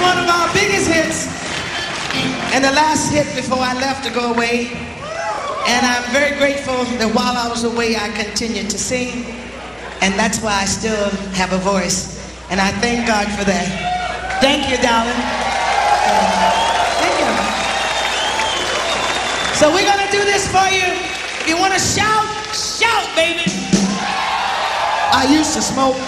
one of our biggest hits and the last hit before I left to go away. And I'm very grateful that while I was away, I continued to sing. And that's why I still have a voice. And I thank God for that. Thank you, darling. Thank you. So we're going to do this for you. If you want to shout, shout, baby. I used to smoke.